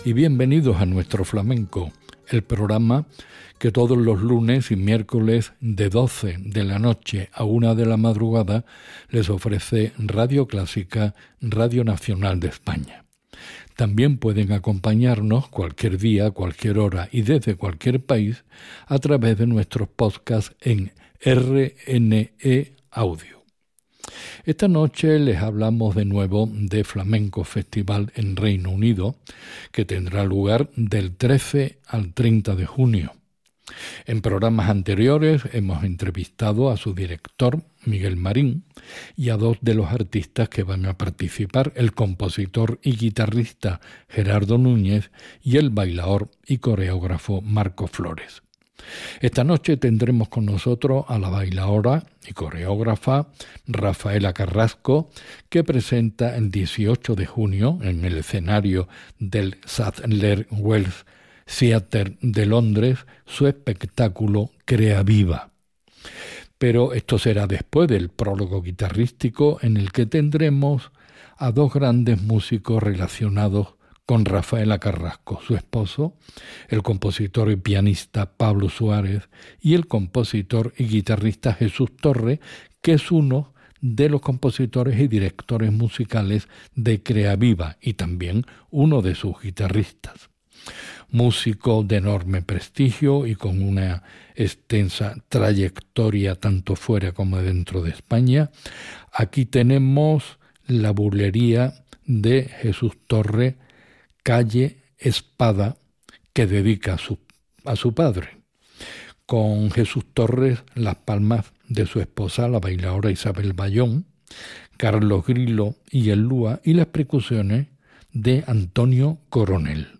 y bienvenidos a Nuestro Flamenco, el programa que todos los lunes y miércoles de 12 de la noche a 1 de la madrugada les ofrece Radio Clásica, Radio Nacional de España. También pueden acompañarnos cualquier día, cualquier hora y desde cualquier país a través de nuestros podcasts en RNE Audio. Esta noche les hablamos de nuevo de Flamenco Festival en Reino Unido, que tendrá lugar del 13 al 30 de junio. En programas anteriores hemos entrevistado a su director, Miguel Marín, y a dos de los artistas que van a participar, el compositor y guitarrista Gerardo Núñez y el bailaor y coreógrafo Marco Flores. Esta noche tendremos con nosotros a la bailaora y coreógrafa Rafaela Carrasco, que presenta el 18 de junio en el escenario del Sadler Wells Theatre de Londres su espectáculo Crea Viva. Pero esto será después del prólogo guitarrístico en el que tendremos a dos grandes músicos relacionados con Rafaela Carrasco, su esposo, el compositor y pianista Pablo Suárez, y el compositor y guitarrista Jesús Torre, que es uno de los compositores y directores musicales de Crea Viva y también uno de sus guitarristas. Músico de enorme prestigio y con una extensa trayectoria tanto fuera como dentro de España, aquí tenemos la bulería de Jesús Torre, Calle Espada, que dedica a su padre. Con Jesús Torres, las palmas de su esposa, la bailaora Isabel Bayón, Carlos Grillo y el Lúa, y las percusiones de Antonio Coronel.